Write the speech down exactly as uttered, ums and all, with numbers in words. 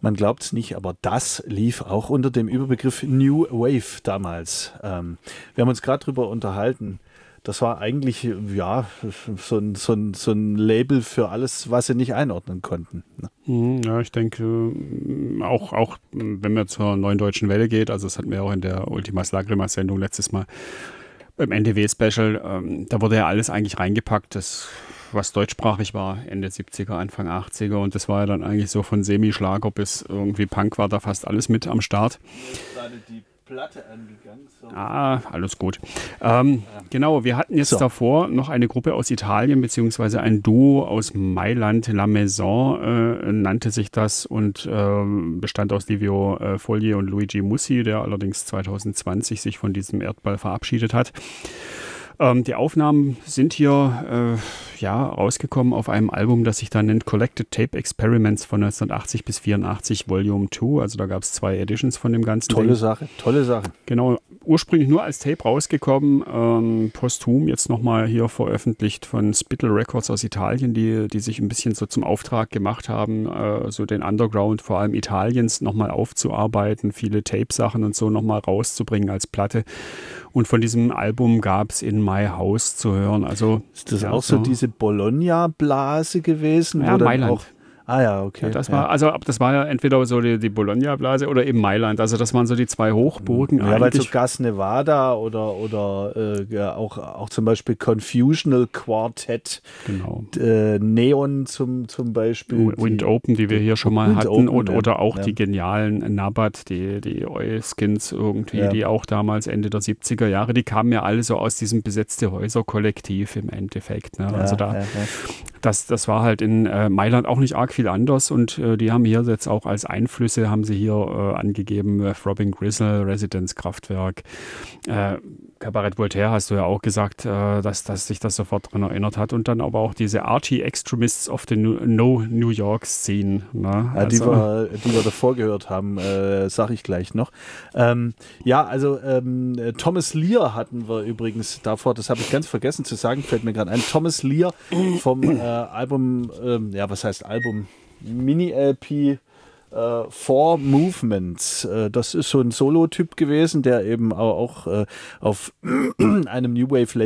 Man glaubt es nicht, aber das lief auch unter dem Überbegriff New Wave damals. Ähm, wir haben uns gerade drüber unterhalten. Das war eigentlich, ja, so ein, so, ein, so ein Label für alles, was sie nicht einordnen konnten. Ja, ich denke, auch, auch wenn man zur Neuen Deutschen Welle geht, also das hatten wir auch in der Ultimas Lagrimas Sendung letztes Mal beim N D W-Special, ähm, da wurde ja alles eigentlich reingepackt, das, was deutschsprachig war, Ende siebziger, Anfang achtziger, und das war ja dann eigentlich so von Semi-Schlager bis irgendwie Punk war da fast alles mit am Start. Mir ist gerade die Platte angegangen. So. Ah, alles gut. Ähm, ja. Genau, wir hatten jetzt so. davor noch eine Gruppe aus Italien, beziehungsweise ein Duo aus Mailand, La Maison äh, nannte sich das und äh, bestand aus Livio äh, Fogli und Luigi Mussi, der allerdings zwanzig zwanzig sich von diesem Erdball verabschiedet hat. Ähm, die Aufnahmen sind hier äh, ja, rausgekommen auf einem Album, das sich da nennt Collected Tape Experiments von neunzehnhundertachtzig bis vierundachtzig Volume zwei. Also da gab es zwei Editions von dem ganzen Tolle Ding. Sache, tolle Sache. Genau, ursprünglich nur als Tape rausgekommen, ähm, posthum jetzt nochmal hier veröffentlicht von Spittle Records aus Italien, die, die sich ein bisschen so zum Auftrag gemacht haben, äh, so den Underground vor allem Italiens nochmal aufzuarbeiten, viele Tape-Sachen und so nochmal rauszubringen als Platte. Und von diesem Album gab es In My House zu hören. Also, ist das ja, auch so diese Bologna-Blase gewesen? Ja, wo dann Mailand. Auch, ah ja, okay. Ja, das ja. war, also das war ja entweder so die, die Bologna-Blase oder eben Mailand. Also das waren so die zwei Hochburgen. Ja, weil eigentlich. so Gas Nevada oder, oder äh, ja, auch, auch zum Beispiel Confusional Quartet, genau. äh, Neon zum, zum Beispiel. Wind die, Open, die wir hier schon mal hatten. Open, oder, oder auch ja. die genialen Nabat, die, die Oilskins irgendwie, ja. die auch damals Ende der siebziger Jahre, die kamen ja alle so aus diesem besetzte Häuser-Kollektiv im Endeffekt. Ne? Ja, also da, ja, ja. Das, das war halt in äh, Mailand auch nicht arg viel anders und äh, die haben hier jetzt auch als Einflüsse, haben sie hier äh, angegeben, äh, Throbbing Gristle, Residence Kraftwerk, äh, Cabaret Voltaire hast du ja auch gesagt, äh, dass, dass sich das sofort daran erinnert hat und dann aber auch diese Archie Extremists of the No New York Scene. Ne? Ja, also, die, wir, die wir davor gehört haben, äh, sag ich gleich noch. Ähm, ja, also ähm, Thomas Lear hatten wir übrigens davor, das habe ich ganz vergessen zu sagen, fällt mir gerade ein, Thomas Lear vom äh, Album, ähm, ja, was heißt Album? Mini-L P äh, Four Movements. Äh, das ist so ein Solo-Typ gewesen, der eben auch, auch äh, auf einem New Wave-Label